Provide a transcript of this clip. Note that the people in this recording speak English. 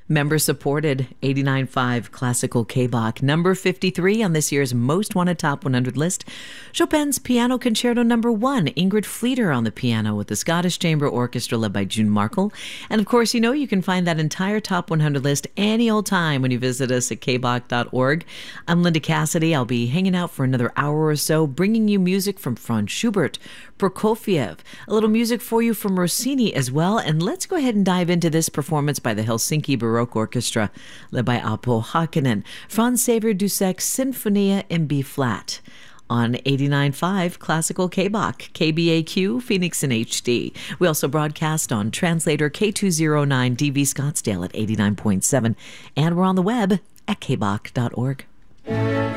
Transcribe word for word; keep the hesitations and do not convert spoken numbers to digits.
Member-supported eighty-nine point five classical K-Bach. Number fifty-three on this year's Most Wanted Top one hundred list. Chopin's Piano Concerto Number one. Ingrid Fleeter on the piano with the Scottish Chamber Orchestra led by June Markle. And of course, you know you can find that entire Top one hundred list any old time when you visit us at k bach dot org. I'm Linda Cassidy. I'll be hanging out for another hour or so, bringing you music from Franz Schubert, Prokofiev, a little music for you from Rossini as well. And let's go ahead and dive into this performance by the Helsinki Baroque Orchestra, led by Apo Hakkanen, Franz Xavier Dussek's Sinfonia in B-flat on eighty-nine point five Classical K-Bach, K B A Q, Phoenix in H D. We also broadcast on translator K two oh nine D V Scottsdale at eighty-nine point seven, and we're on the web at k bach dot org.